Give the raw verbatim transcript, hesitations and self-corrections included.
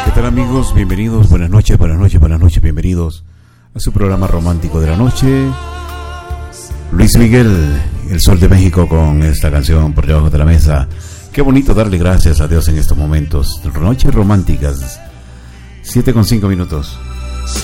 ¿Qué tal, amigos? Bienvenidos, buenas noches, buenas noches, buenas noches, bienvenidos a su programa romántico de la noche. Luis Miguel, El Sol de México, con esta canción Por Debajo de la Mesa. Qué bonito darle gracias a Dios en estos momentos. Noches románticas, siete con cinco minutos.